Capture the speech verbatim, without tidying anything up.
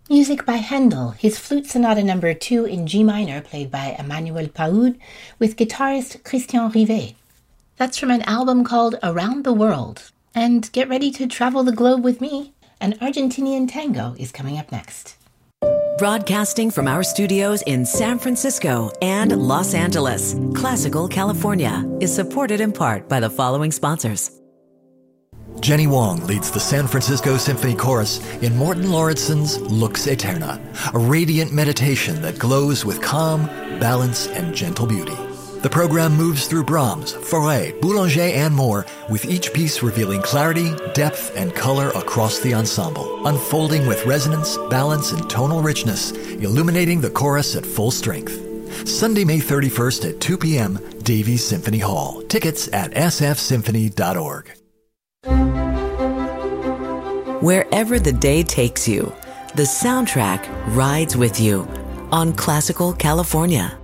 Music by Handel, his Flute Sonata number two in G minor, played by Emmanuel Paoud, with guitarist Christian Rivet. That's from an album called Around the World. And get ready to travel the globe with me. An Argentinian tango is coming up next. Broadcasting from our studios in San Francisco and Los Angeles, Classical California is supported in part by the following sponsors. Jenny Wong leads the San Francisco Symphony Chorus in Morten Lauridsen's Lux Aeterna, a radiant meditation that glows with calm, balance, and gentle beauty. The program moves through Brahms, Fauré, Boulanger, and more, with each piece revealing clarity, depth, and color across the ensemble, unfolding with resonance, balance, and tonal richness, illuminating the chorus at full strength. Sunday, May thirty-first at two p.m., Davies Symphony Hall. Tickets at s f symphony dot org. Wherever the day takes you, the soundtrack rides with you on Classical California.